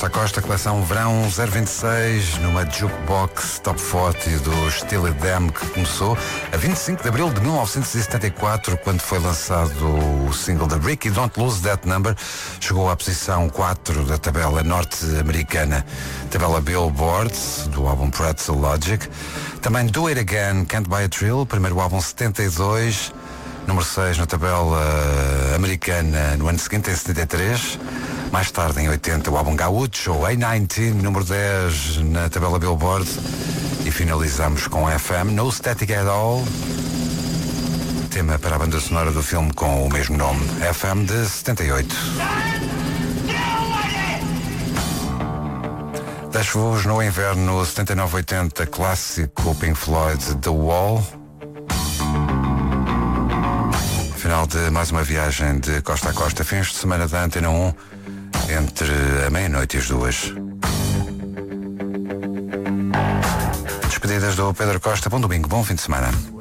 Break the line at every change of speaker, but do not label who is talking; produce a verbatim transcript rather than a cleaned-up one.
Costa a Costa, coleção Verão zero vinte e seis, numa Jukebox Top quarenta do Steely Dan, que começou a vinte e cinco de abril de mil novecentos e setenta e quatro, quando foi lançado o single da Rick, e Don't Lose That Number chegou à posição quatro da tabela norte-americana, tabela Billboard, do álbum Pretzel Logic. Também Do It Again, Can't Buy a Thrill, primeiro álbum setenta e dois, número seis na tabela americana no ano seguinte, em setenta e três. Mais tarde, em oitenta, o álbum Gaucho, A dezenove, número dez na tabela Billboard. E finalizamos com F M, No Static at All, tema para a banda sonora do filme com o mesmo nome, F M de setenta e oito. Deixo-vos no inverno setenta e nove oitenta, clássico Pink Floyd, The Wall. Final de mais uma viagem de costa a costa, fins de semana da Antena um, entre a meia-noite e as duas. Despedidas do Pedro Costa, bom domingo, bom fim de semana.